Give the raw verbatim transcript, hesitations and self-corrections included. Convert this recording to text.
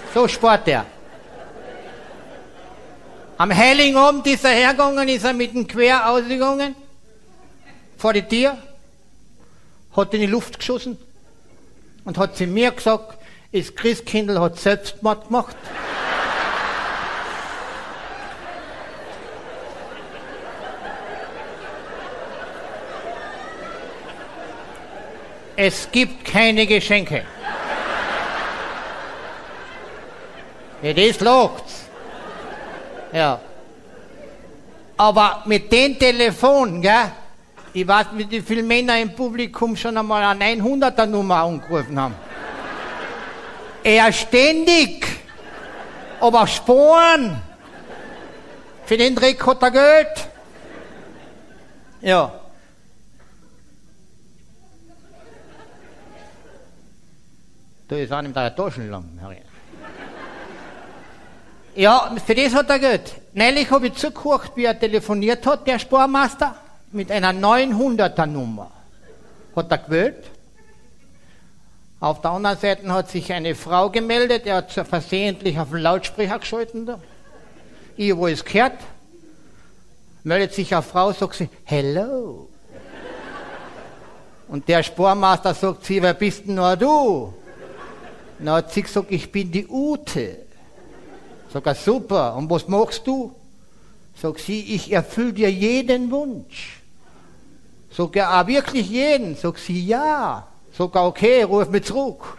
So spart er. Am Heiligen Abend ist er hergegangen, ist er mit dem Quer ausgegangen, vor die Tür, hat in die Luft geschossen und hat zu mir gesagt, das Christkindl hat Selbstmord gemacht. Es gibt keine Geschenke. Ja, das lagt's. Ja. Aber mit dem Telefon, gell, ich weiß nicht, wie viele Männer im Publikum schon einmal eine neunhunderter Nummer angerufen haben. Er ständig. Aber Sporen. Für den Dreck hat er Geld. Ja. Da ist einem da Taschen lang. Ja, für das hat er Geld. Neulich habe ich zugehört, wie er telefoniert hat, der Sparmaster, mit einer neunhunderter Nummer. Hat er gewählt. Auf der anderen Seite hat sich eine Frau gemeldet, er hat so versehentlich auf den Lautsprecher geschalten. Da. Ich habe alles gehört. Meldet sich eine Frau, sagt sie, hello. Und der Sparmaster sagt sie, wer bist denn nur du? Dann hat sie gesagt, ich bin die Ute. Sag er, super, und was machst du? Sag sie, ich erfülle dir jeden Wunsch. Sag er, ah, wirklich jeden? Sag sie, ja. Sag er, okay, ruf mich zurück.